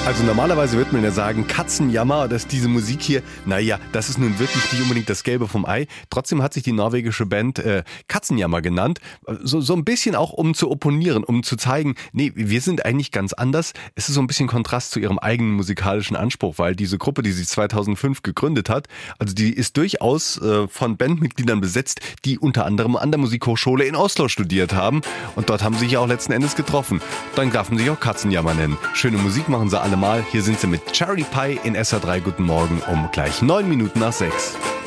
Also normalerweise wird man ja sagen, Katzenjammer, dass diese Musik hier, naja, das ist nun wirklich nicht unbedingt das Gelbe vom Ei. Trotzdem hat sich die norwegische Band Katzenjammer genannt. So ein bisschen auch, um zu opponieren, um zu zeigen, nee, wir sind eigentlich ganz anders. Es ist so ein bisschen Kontrast zu ihrem eigenen musikalischen Anspruch, weil diese Gruppe, die sie 2005 gegründet hat, also die ist durchaus von Bandmitgliedern besetzt, die unter anderem an der Musikhochschule in Oslo studiert haben. Und dort haben sie sich ja auch letzten Endes getroffen. Dann darf man sich auch Katzenjammer nennen. Schöne Musik machen sie allemal. Hier sind sie mit Cherry Pie in SA3 Guten Morgen um gleich 9 Minuten nach 6.